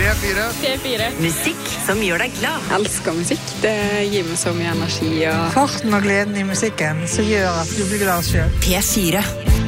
P4. P4. Musikk som gjør deg glad. Jeg elsker musikk. Det gir meg så mye energi. Farten og gleden i musikken som gjør at du blir glad selv. P4.